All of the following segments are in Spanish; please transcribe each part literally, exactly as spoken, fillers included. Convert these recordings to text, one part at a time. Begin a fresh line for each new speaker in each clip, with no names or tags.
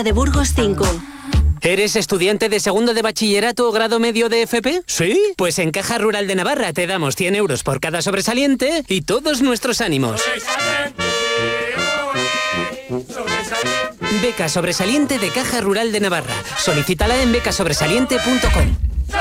de Burgos cinco.
¿Eres estudiante de segundo de bachillerato o grado medio de F P?
¿Sí?
Pues en Caja Rural de Navarra te damos cien euros por cada sobresaliente y todos nuestros ánimos. Beca sobresaliente de Caja Rural de Navarra. Solicítala en beca sobresaliente punto com.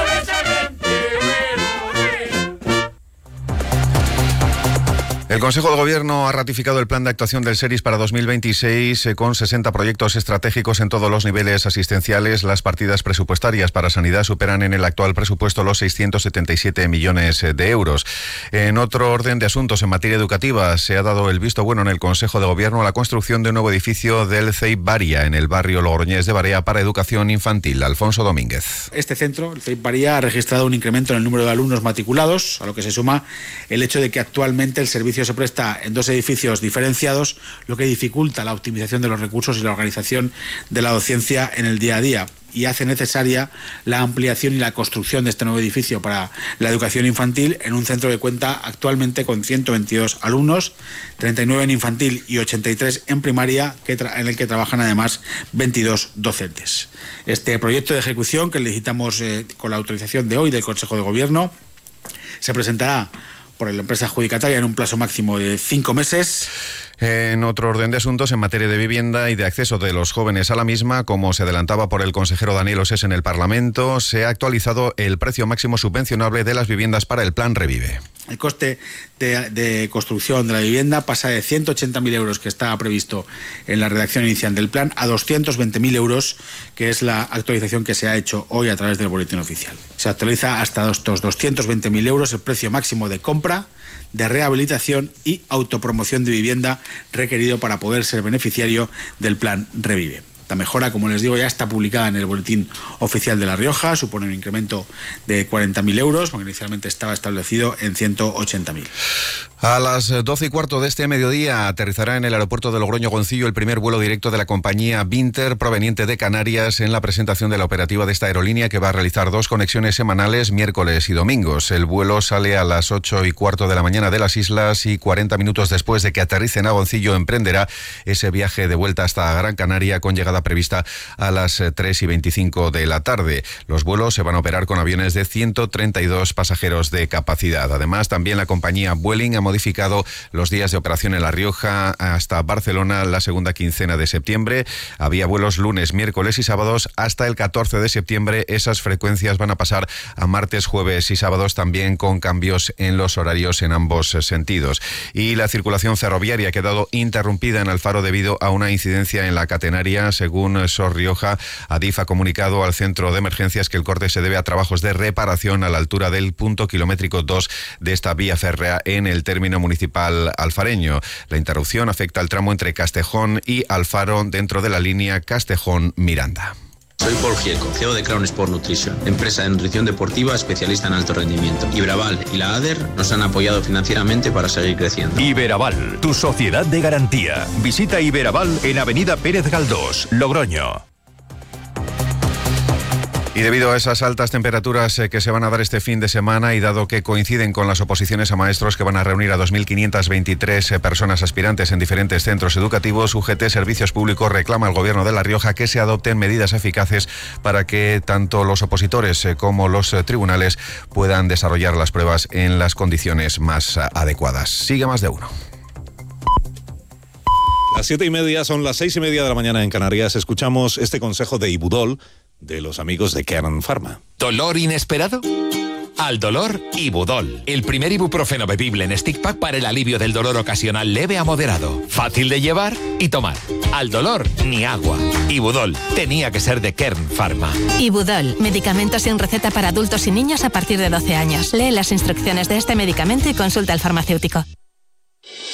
El Consejo de Gobierno ha ratificado el plan de actuación del SERIS para dos mil veintiséis eh, con sesenta proyectos estratégicos en todos los niveles asistenciales. Las partidas presupuestarias para sanidad superan en el actual presupuesto los seiscientos setenta y siete millones de euros. En otro orden de asuntos, en materia educativa, se ha dado el visto bueno en el Consejo de Gobierno a la construcción de un nuevo edificio del C E I P Baria en el barrio Logroñés de Barea para educación infantil. Alfonso Domínguez.
Este centro, el C E I P Baria, ha registrado un incremento en el número de alumnos matriculados, a lo que se suma el hecho de que actualmente el servicio se presta en dos edificios diferenciados, lo que dificulta la optimización de los recursos y la organización de la docencia en el día a día, y hace necesaria la ampliación y la construcción de este nuevo edificio para la educación infantil en un centro que cuenta actualmente con ciento veintidós alumnos, treinta y nueve en infantil y ochenta y tres en primaria, que tra- en el que trabajan además veintidós docentes. Este proyecto de ejecución, que licitamos eh, con la autorización de hoy del Consejo de Gobierno, se presentará por la empresa adjudicataria en un plazo máximo de cinco meses.
En otro orden de asuntos, en materia de vivienda y de acceso de los jóvenes a la misma, como se adelantaba por el consejero Daniel Osés en el Parlamento, se ha actualizado el precio máximo subvencionable de las viviendas para el Plan Revive.
El coste de, de construcción de la vivienda pasa de ciento ochenta mil euros, que estaba previsto en la redacción inicial del plan, a doscientos veinte mil euros, que es la actualización que se ha hecho hoy a través del boletín oficial. Se actualiza hasta estos doscientos veinte mil euros el precio máximo de compra, de rehabilitación y autopromoción de vivienda requerido para poder ser beneficiario del Plan Revive. La mejora, como les digo, ya está publicada en el boletín oficial de La Rioja, supone un incremento de cuarenta mil euros, porque inicialmente estaba establecido en ciento ochenta mil.
A las doce y cuarto de este mediodía aterrizará en el aeropuerto de Logroño-Goncillo el primer vuelo directo de la compañía Binter proveniente de Canarias en la presentación de la operativa de esta aerolínea, que va a realizar dos conexiones semanales miércoles y domingos. El vuelo sale a las ocho y cuarto de la mañana de las islas y cuarenta minutos después de que aterricen a Goncillo emprenderá ese viaje de vuelta hasta Gran Canaria con llegada prevista a las tres y veinticinco de la tarde. Los vuelos se van a operar con aviones de ciento treinta y dos pasajeros de capacidad. Además, también la compañía Vueling ha modificado los días de operación en La Rioja hasta Barcelona la segunda quincena de septiembre. Había vuelos lunes, miércoles y sábados. Hasta el catorce de septiembre esas frecuencias van a pasar a martes, jueves y sábados, también con cambios en los horarios en ambos sentidos. Y la circulación ferroviaria ha quedado interrumpida en Alfaro debido a una incidencia en la catenaria. Según Sor Rioja, Adif ha comunicado al centro de emergencias que el corte se debe a trabajos de reparación a la altura del punto kilométrico dos de esta vía férrea en el término municipal alfareño. La interrupción afecta al tramo entre Castejón y Alfaro dentro de la línea Castejón-Miranda.
Soy Paul Gieco, C E O de Crown Sport Nutrition, empresa de nutrición deportiva especialista en alto rendimiento. Iberaval y la ADER nos han apoyado financieramente para seguir creciendo.
Iberaval, tu sociedad de garantía. Visita Iberaval en Avenida Pérez Galdós, Logroño.
Y debido a esas altas temperaturas eh, que se van a dar este fin de semana, y dado que coinciden con las oposiciones a maestros que van a reunir a dos mil quinientas veintitrés eh, personas aspirantes en diferentes centros educativos, U G T Servicios Públicos reclama al Gobierno de La Rioja que se adopten medidas eficaces para que tanto los opositores eh, como los eh, tribunales puedan desarrollar las pruebas en las condiciones más eh, adecuadas. Sigue Más de Uno.
Las siete y media son las seis y media de la mañana en Canarias. Escuchamos este consejo de Ibudol de los amigos de Kern Pharma.
¿Dolor inesperado? Al dolor, Ibudol. El primer ibuprofeno bebible en stick pack para el alivio del dolor ocasional leve a moderado. Fácil de llevar y tomar. Al dolor, ni agua. Ibudol. Tenía que ser de Kern Pharma.
Ibudol. Medicamento sin receta para adultos y niños a partir de doce años. Lee las instrucciones de este medicamento y consulta al farmacéutico.